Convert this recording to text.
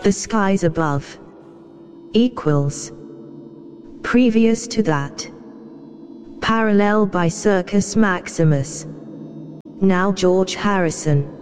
The skies above. Equals. Previous to that. Parallel by Circus Maximus. Now George Harrison.